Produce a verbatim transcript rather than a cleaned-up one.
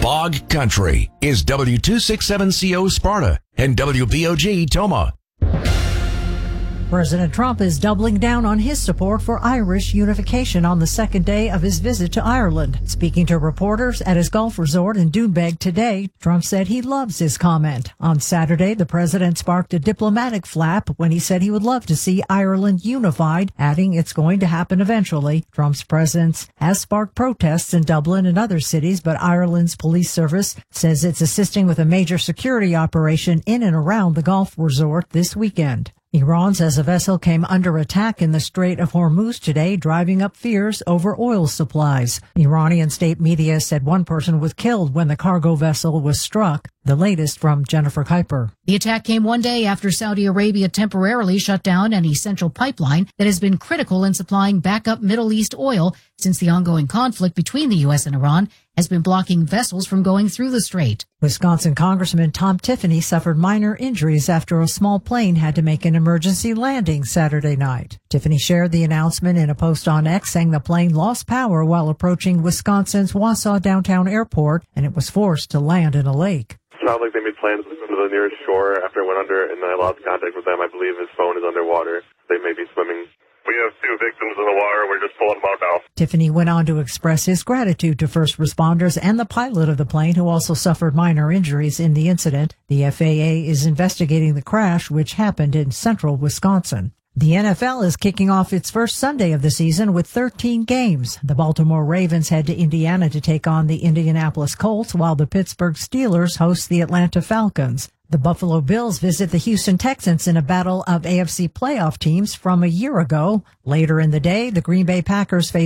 Bog Country is W two sixty-seven C O Sparta and W B O G Toma. President Trump is doubling down on his support for Irish unification on the second day of his visit to Ireland. Speaking to reporters at his golf resort in Doonbeg today, Trump said he loves his comment. On Saturday, the president sparked a diplomatic flap when he said he would love to see Ireland unified, adding it's going to happen eventually. Trump's presence has sparked protests in Dublin and other cities, but Ireland's police service says it's assisting with a major security operation in and around the golf resort this weekend. Iran says a vessel came under attack in the Strait of Hormuz today, driving up fears over oil supplies. Iranian state media said one person was killed when the cargo vessel was struck. The latest from Jennifer Kuiper. The attack came one day after Saudi Arabia temporarily shut down an essential pipeline that has been critical in supplying backup Middle East oil since the ongoing conflict between the U S and Iran has been blocking vessels from going through the strait. Wisconsin Congressman Tom Tiffany suffered minor injuries after a small plane had to make an emergency landing Saturday night. Tiffany shared the announcement in a post on X, saying the plane lost power while approaching Wisconsin's Wausau downtown airport, and it was forced to land in a lake. It sounded like they made plans to go to the nearest shore after it went under, and I lost contact with them. I believe his phone is underwater. They may be swimming. We have two victims in the water. We're just pulling them out now. Tiffany went on to express his gratitude to first responders and the pilot of the plane, who also suffered minor injuries in the incident. The F A A is investigating the crash, which happened in central Wisconsin. The N F L is kicking off its first Sunday of the season with thirteen games. The Baltimore Ravens head to Indiana to take on the Indianapolis Colts, while the Pittsburgh Steelers host the Atlanta Falcons. The Buffalo Bills visit the Houston Texans in a battle of A F C playoff teams from a year ago. Later in the day, the Green Bay Packers face